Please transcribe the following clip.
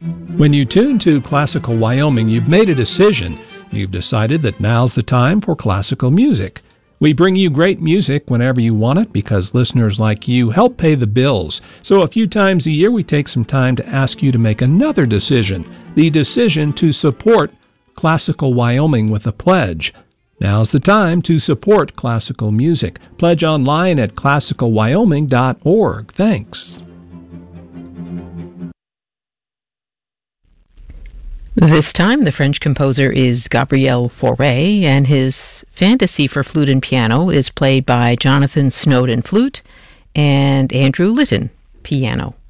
When you tune to Classical Wyoming, you've made a decision. You've decided that now's the time for classical music. We bring you great music whenever you want it because listeners like you help pay the bills. So a few times a year, we take some time to ask you to make another decision, the decision to support Classical Wyoming with a pledge. Now's the time to support classical music. Pledge online at classicalwyoming.org. Thanks. This time, the French composer is Gabriel Fauré, and his Fantasy for Flute and Piano is played by Jonathan Snowden, flute, and Andrew Litton, piano.